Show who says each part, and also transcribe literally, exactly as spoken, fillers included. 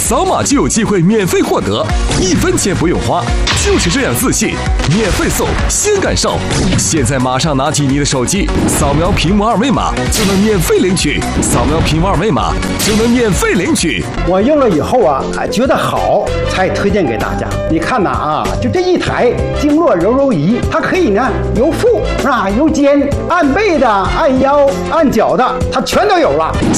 Speaker 1: 扫码就有机会免费获得，一分钱不用花，就是这样自信，免费送，先感受。现在马上拿起你的手机，扫描屏幕二维码就能免费领取，扫描屏幕二维码就能免费领取。
Speaker 2: 我用了以后啊，觉得好，才推荐给大家。你看呐啊，就这一台经络柔柔仪，它可以呢由腹是吧，由肩按背的、按腰、按脚的，它全都有了。